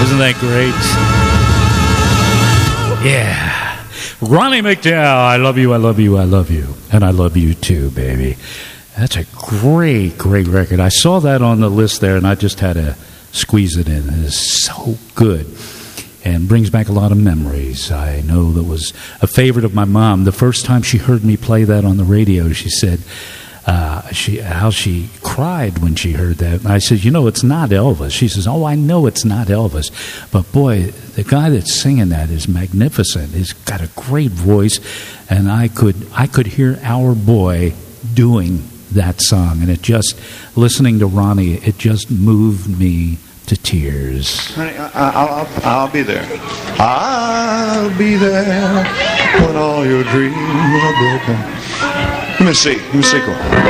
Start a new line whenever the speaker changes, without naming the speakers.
Isn't that great? Yeah. Ronnie McDowell, I love you, I love you, I love you. And I love you too, baby. That's a great, great record. I saw that on the list there, and I just had to squeeze it in. It is so good and brings back a lot of memories. I know that was a favorite of my mom. The first time she heard me play that on the radio, she said how she cried when she heard that. And I said, you know, it's not Elvis. She says, oh, I know it's not Elvis. But boy, the guy that's singing that is magnificent. He's got a great voice, and I could hear our boy doing that song, and it just, listening to Ronnie, it just moved me to tears.
Honey, I'll be there. I'll be there when all your dreams are broken. Let me see. Go.